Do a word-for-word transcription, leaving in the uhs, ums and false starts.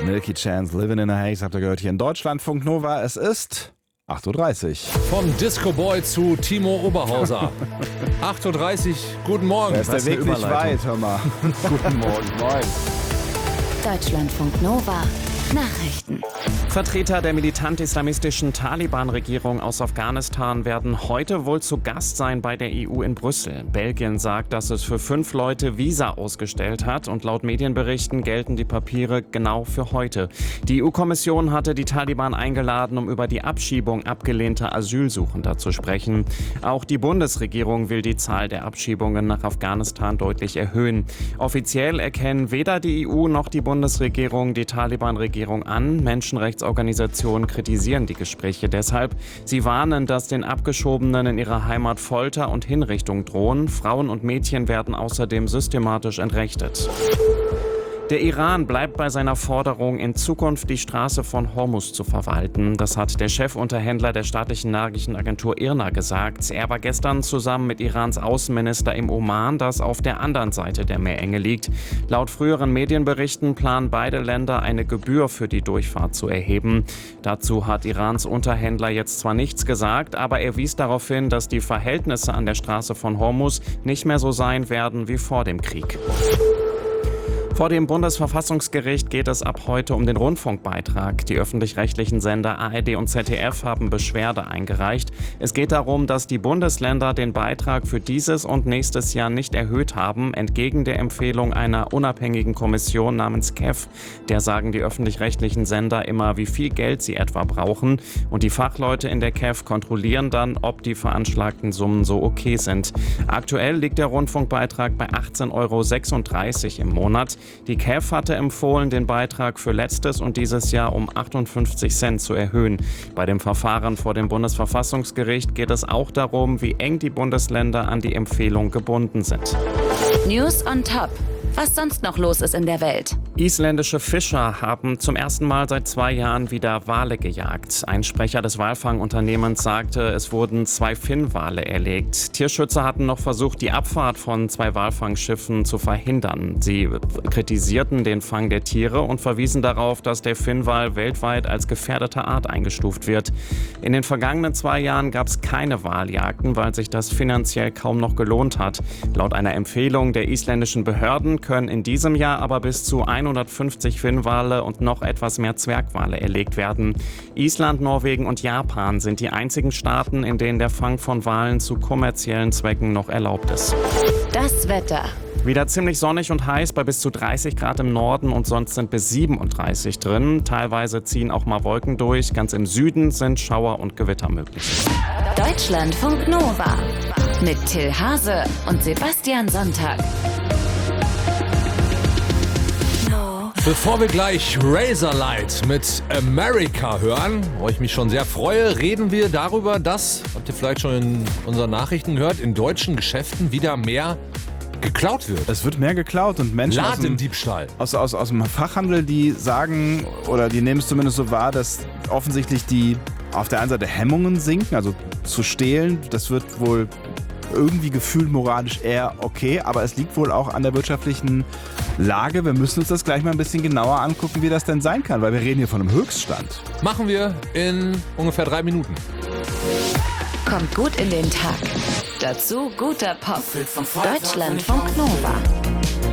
Milky Chance, Living in a Haze, habt ihr gehört hier in Deutschlandfunk Nova. Es ist acht Uhr dreißig. Von Disco Boy zu Timo Oberhauser. acht Uhr dreißig, guten Morgen. Da ist der Weg nicht weit, hör mal. Guten Morgen, moin. Deutschlandfunk Nova. Nachrichten. Vertreter der militant-islamistischen Taliban-Regierung aus Afghanistan werden heute wohl zu Gast sein bei der E U in Brüssel. Belgien sagt, dass es für fünf Leute Visa ausgestellt hat und laut Medienberichten gelten die Papiere genau für heute. Die E U-Kommission hatte die Taliban eingeladen, um über die Abschiebung abgelehnter Asylsuchender zu sprechen. Auch die Bundesregierung will die Zahl der Abschiebungen nach Afghanistan deutlich erhöhen. Offiziell erkennen weder die E U noch die Bundesregierung die Taliban-Regierung an. Menschenrechtsorganisationen kritisieren die Gespräche deshalb. Sie warnen, dass den Abgeschobenen in ihrer Heimat Folter und Hinrichtung drohen. Frauen und Mädchen werden außerdem systematisch entrechtet. Der Iran bleibt bei seiner Forderung, in Zukunft die Straße von Hormuz zu verwalten. Das hat der Chefunterhändler der staatlichen Nachrichtenagentur I R N A gesagt. Er war gestern zusammen mit Irans Außenminister im Oman, das auf der anderen Seite der Meerenge liegt. Laut früheren Medienberichten planen beide Länder, eine Gebühr für die Durchfahrt zu erheben. Dazu hat Irans Unterhändler jetzt zwar nichts gesagt, aber er wies darauf hin, dass die Verhältnisse an der Straße von Hormuz nicht mehr so sein werden wie vor dem Krieg. Vor dem Bundesverfassungsgericht geht es ab heute um den Rundfunkbeitrag. Die öffentlich-rechtlichen Sender A R D und Z D F haben Beschwerde eingereicht. Es geht darum, dass die Bundesländer den Beitrag für dieses und nächstes Jahr nicht erhöht haben, entgegen der Empfehlung einer unabhängigen Kommission namens K E F. Der sagen die öffentlich-rechtlichen Sender immer, wie viel Geld sie etwa brauchen. Und die Fachleute in der K E F kontrollieren dann, ob die veranschlagten Summen so okay sind. Aktuell liegt der Rundfunkbeitrag bei achtzehn Euro sechsunddreißig im Monat. Die K E F hatte empfohlen, den Beitrag für letztes und dieses Jahr um achtundfünfzig Cent zu erhöhen. Bei dem Verfahren vor dem Bundesverfassungsgericht geht es auch darum, wie eng die Bundesländer an die Empfehlung gebunden sind. News on Top. Was sonst noch los ist in der Welt. Isländische Fischer haben zum ersten Mal seit zwei Jahren wieder Wale gejagt. Ein Sprecher des Walfangunternehmens sagte, es wurden zwei Finnwale erlegt. Tierschützer hatten noch versucht, die Abfahrt von zwei Walfangschiffen zu verhindern. Sie kritisierten den Fang der Tiere und verwiesen darauf, dass der Finnwal weltweit als gefährdete Art eingestuft wird. In den vergangenen zwei Jahren gab es keine Waljagden, weil sich das finanziell kaum noch gelohnt hat. Laut einer Empfehlung der isländischen Behörden können in diesem Jahr aber bis zu hundertfünfzig Finnwale und noch etwas mehr Zwergwale erlegt werden. Island, Norwegen und Japan sind die einzigen Staaten, in denen der Fang von Walen zu kommerziellen Zwecken noch erlaubt ist. Das Wetter. Wieder ziemlich sonnig und heiß bei bis zu dreißig Grad im Norden und sonst sind bis siebenunddreißig drin. Teilweise ziehen auch mal Wolken durch. Ganz im Süden sind Schauer und Gewitter möglich. Deutschlandfunk Nova. Mit Till Hase und Sebastian Sonntag. Bevor wir gleich Razorlight mit America hören, wo ich mich schon sehr freue, reden wir darüber, dass, habt ihr vielleicht schon in unseren Nachrichten gehört, in deutschen Geschäften wieder mehr geklaut wird. Es wird mehr geklaut und Menschen aus dem, Ladendiebstahl. aus, aus, aus dem Fachhandel, die sagen, oder die nehmen es zumindest so wahr, dass offensichtlich die auf der einen Seite Hemmungen sinken, also zu stehlen, das wird wohl irgendwie gefühlt moralisch eher okay, aber es liegt wohl auch an der wirtschaftlichen Lage. Wir müssen uns das gleich mal ein bisschen genauer angucken, wie das denn sein kann, weil wir reden hier von einem Höchststand. Machen wir in ungefähr drei Minuten. Kommt gut in den Tag. Dazu guter Pop. Deutschlandfunk Nova.